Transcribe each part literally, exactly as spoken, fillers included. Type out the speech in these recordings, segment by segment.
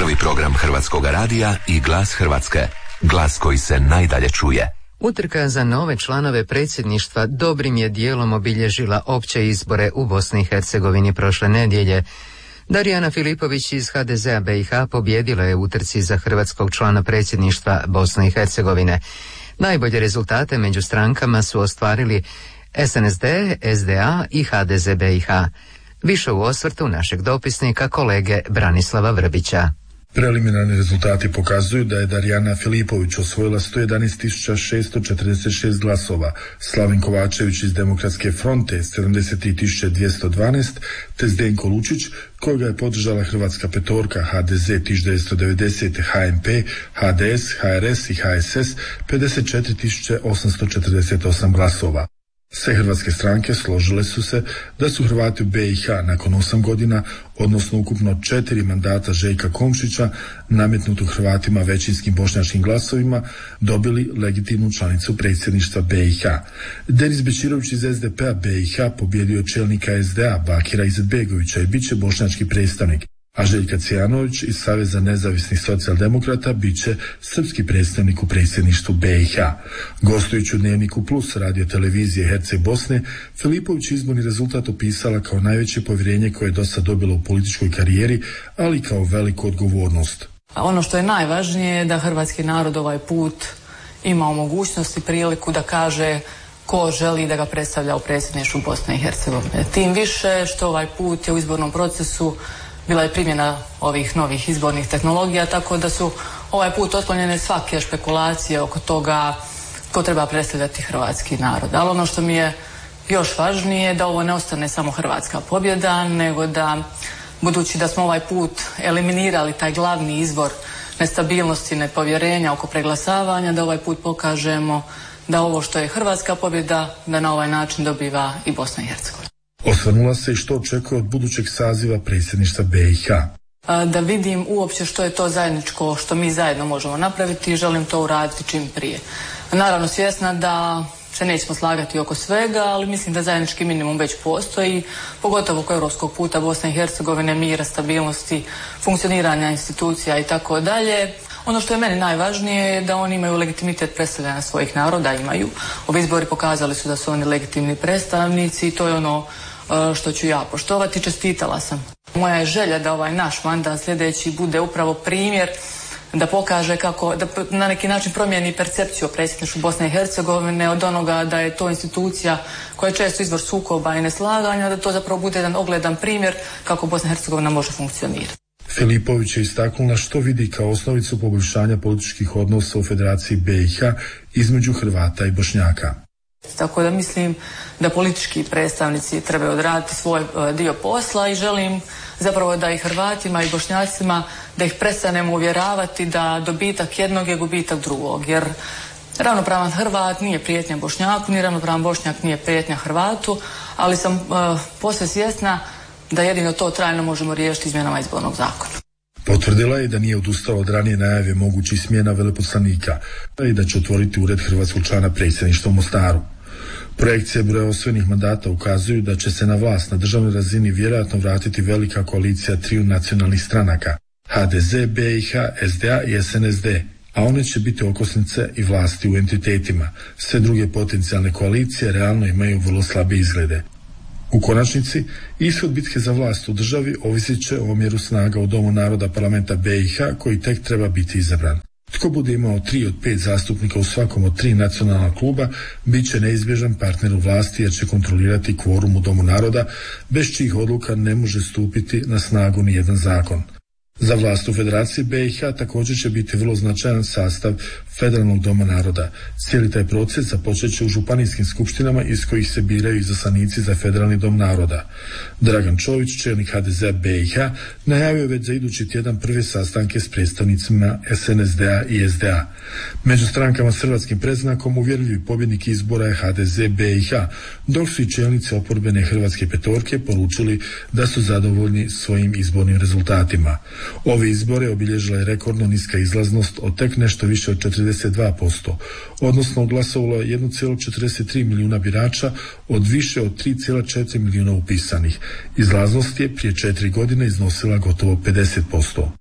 Novi program Hrvatskog radija i Glas Hrvatske. Glas koji se najdalje čuje. Utrka za nove članove predsjedništva dobrim je dijelom obilježila opće izbore u Bosni i Hercegovini prošle nedjelje. Darijana Filipović iz ha de zea be i ha pobjedila je u utrci za hrvatskog člana predsjedništva Bosne i Hercegovine. Najbolje rezultate među strankama su ostvarili es en es de, es de a i ha de ze be i ha. Više u osvrtu našeg dopisnika kolege Branislava Vrbića. Preliminarni rezultati pokazuju da je Darijana Filipović osvojila sto jedanaest tisuća šesto četrdeset šest glasova, Slavin Kovačević iz Demokratske fronte sedamdeset tri tisuće dvjesto dvanaest, te Zdenko Lučić, kojega je podržala Hrvatska petorka ha de ze tisuću devetsto devedesete, ha em pe, ha de es, ha er es i ha es es pedeset četiri tisuće osamsto četrdeset osam glasova. Sve hrvatske stranke složile su se da su Hrvati u be i ha nakon osam godina, odnosno ukupno četiri mandata Željka Komšića, nametnutu Hrvatima većinskim bošnjačkim glasovima, dobili legitimnu članicu predsjedništva be i ha. Denis Bečirović iz es de pe a be i ha pobjedio čelnika es de a Bakira Izetbegovića i bit će bošnjački predstavnik, a Željka Cijanović iz Saveza nezavisnih socijaldemokrata bit će srpski predstavnik u predsjedništvu be i ha. Gostujući u Dnevniku Plus radio televizije Herceg Bosne, Filipović izborni rezultat opisala kao najveće povjerenje koje je do sad dobila u političkoj karijeri, ali kao veliku odgovornost. Ono što je najvažnije je da hrvatski narod ovaj put ima mogućnost i priliku da kaže ko želi da ga predstavlja u predsjedništvu Bosne i Hercegovine. Tim više što ovaj put je u izbornom procesu bila je primjena ovih novih izbornih tehnologija, tako da su ovaj put otklonjene svake špekulacije oko toga ko treba predstavljati hrvatski narod. Ali ono što mi je još važnije da ovo ne ostane samo hrvatska pobjeda, nego da, budući da smo ovaj put eliminirali taj glavni izvor nestabilnosti, nepovjerenja oko preglasavanja, da ovaj put pokažemo da ovo što je hrvatska pobjeda, da na ovaj način dobiva i Bosna i Hercegovina. Osvrnula se i što očekuje od budućeg saziva predsjedništva be i ha. Da vidim uopće što je to zajedničko što mi zajedno možemo napraviti i želim to uraditi čim prije. Naravno svjesna da se nećemo slagati oko svega, ali mislim da zajednički minimum već postoji, pogotovo oko europskog puta Bosne i Hercegovine, mira, stabilnosti, funkcioniranja institucija i tako dalje. Ono što je meni najvažnije je da oni imaju legitimitet predstavljanja svojih naroda, imaju. Ovi izbori pokazali su da su oni legitimni predstavnici i to je ono što ću ja poštovati. Čestitala sam. Moja je želja da ovaj naš mandat sljedeći bude upravo primjer da pokaže kako, da na neki način promijeni percepciju o predsjedništvu Bosne i Hercegovine od onoga da je to institucija koja je često izvor sukoba i neslaganja, da to zapravo bude jedan ogledan primjer kako Bosna i Hercegovina može funkcionirati. Filipović je istaknula što vidi kao osnovicu poboljšanja političkih odnosa u Federaciji be i ha između Hrvata i Bošnjaka. Tako da mislim da politički predstavnici trebaju odraditi svoj dio posla i želim zapravo da i Hrvatima i Bošnjacima da ih prestanemo uvjeravati da dobitak jednog je gubitak drugog, jer ravnopravan Hrvat nije prijetnja Bošnjaku, ni ravnopravan Bošnjak nije prijetnja Hrvatu, ali sam uh, posve svjesna da jedino to trajno možemo riješiti izmjenama izbornog zakona. Potvrdila je da nije odustala od ranije najave mogućih smjena veleposlanika i da će otvoriti ured hrvatskog člana predsjedništva u Mostaru. Projekcije broja osvojenih mandata ukazuju da će se na vlast na državnoj razini vjerojatno vratiti velika koalicija triju nacionalnih stranaka ha de ze, be i ha, es de a i es en es de, a one će biti okosnice i vlasti u entitetima. Sve druge potencijalne koalicije realno imaju vrlo slabe izglede. U konačnici, ishod bitke za vlast u državi ovisit će o omjeru snaga u Domu naroda parlamenta be i ha koji tek treba biti izabran. Tko bude imao tri od pet zastupnika u svakom od tri nacionalna kluba, bit će neizbježan partner u vlasti jer će kontrolirati kvorum u Domu naroda, bez čijih odluka ne može stupiti na snagu ni jedan zakon. Za vlast u Federaciji be i ha također će biti vrlo značajan sastav Federalnog doma naroda. Cijeli taj proces započet će u županijskim skupštinama iz kojih se biraju izaslanici za Federalni dom naroda. Dragan Čović, čelnik ha de ze be i ha, najavio već za idući tjedan prve sastanke s predstavnicima es en es de a i es de a. Među strankama s hrvatskim predznakom uvjerljivi pobjednik izbora je ha de ze be i ha, dok su i čelnici oporbene hrvatske petorke poručili da su zadovoljni svojim izbornim rezultatima. Ove izbore obilježila je rekordno niska izlaznost od tek nešto više od četrdeset dva posto, odnosno glasovalo je jedan zarez četrdeset tri milijuna birača od više od tri zarez četiri milijuna upisanih. Izlaznost je prije četiri godine iznosila gotovo pedeset posto.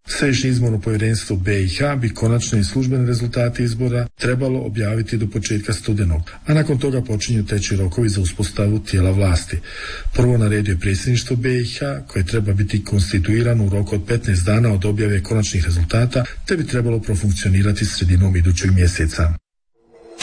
Središnje izborno povjerenstvo B i H bi konačne i službene rezultate izbora trebalo objaviti do početka studenog, a nakon toga počinju teći rokovi za uspostavu tijela vlasti. Prvo na redu je predsjedništvo B i H, koje treba biti konstituirano u roku od petnaest dana od objave konačnih rezultata, te bi trebalo profunkcionirati sredinom idućeg mjeseca.